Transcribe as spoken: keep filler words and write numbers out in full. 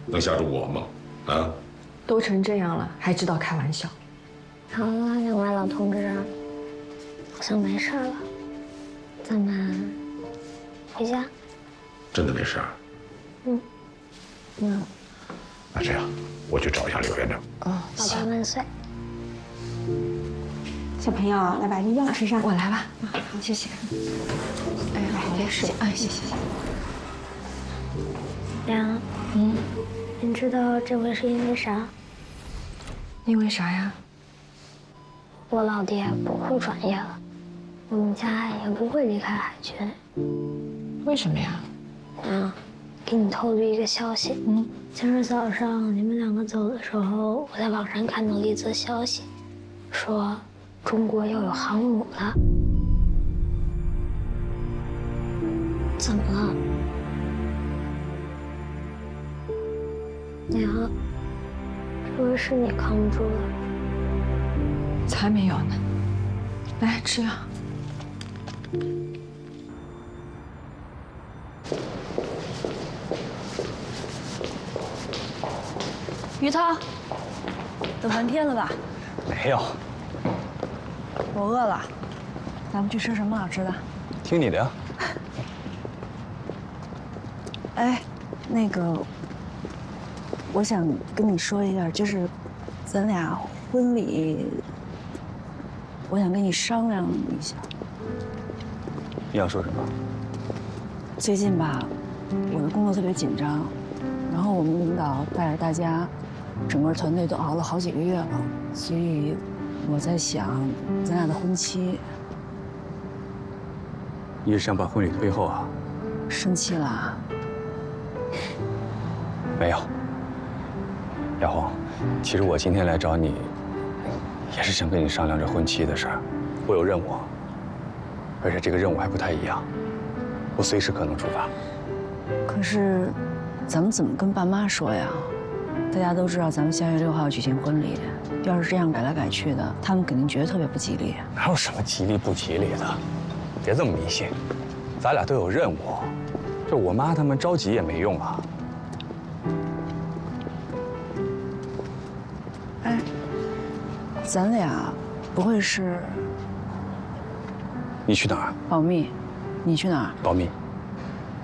能吓住我吗？啊？ 都成这样了，还知道开玩笑。 好了，两位老同志，好像没事了，咱们回家。 真的没事？ 嗯。嗯。 那这样，我去找一下柳院长。 哦， 保家万岁。 小朋友，来把衣裳披上。 我来吧。 啊，好，谢谢。 哎，好，没事。哎，谢谢谢谢。 凉， 嗯， 你知道这回是因为啥？ 因为啥呀？ 我老爹不会转业了，我们家也不会离开海军。 为什么呀？ 啊，给你透露一个消息。 嗯， 今儿早上你们两个走的时候，我在网上看到了一则消息，说中国要有航母了。怎么了？娘，这回是你扛不住了。 才没有呢。来吃药。 于涛，等半天了吧？ 没有。 我饿了，咱们去吃什么好吃的？ 听你的呀。 哎，那个，我想跟你说一下，就是咱俩婚礼，我想跟你商量一下。 你要说什么？ 最近吧，我的工作特别紧张，然后我们领导带着大家，整个团队都熬了好几个月了，所以我在想，咱俩的婚期， 你是想把婚礼推后啊？ 生气了？ 没有。亚红，其实我今天来找你，也是想跟你商量这婚期的事儿。我有任务，而且这个任务还不太一样，我随时可能出发。 可是，咱们怎么跟爸妈说呀？大家都知道咱们下月六号举行婚礼，要是这样改来改去的，他们肯定觉得特别不吉利。 哪有什么吉利不吉利的？别这么迷信，咱俩都有任务，这我妈他们着急也没用啊。 哎，咱俩不会是…… 你去哪儿？ 保密，你去哪儿？ 保密。